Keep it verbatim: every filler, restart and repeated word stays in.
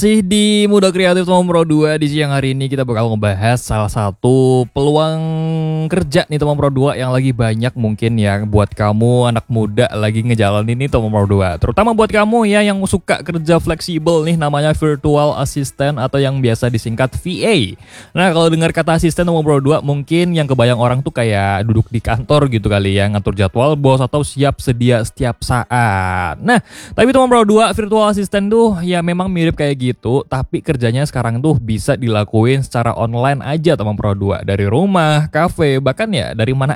Masih di Muda Kreatif Teman Pro dua. Di siang hari ini kita bakal ngebahas salah satu peluang kerja nih Teman Pro dua yang lagi banyak mungkin ya buat kamu anak muda lagi ngejalanin nih Teman Pro dua. Terutama buat kamu ya yang suka kerja fleksibel nih, namanya virtual assistant atau yang biasa disingkat V A. Nah, kalau dengar kata asisten Teman Pro dua mungkin yang kebayang orang tuh kayak duduk di kantor gitu kali ya, ngatur jadwal bos atau siap sedia setiap saat. Nah, tapi Teman Pro dua virtual assistant tuh ya memang mirip kayak gitu. Gitu, tapi kerjanya sekarang tuh bisa dilakuin secara online aja Teman Pro dua, dari rumah, kafe, bahkan ya dari mana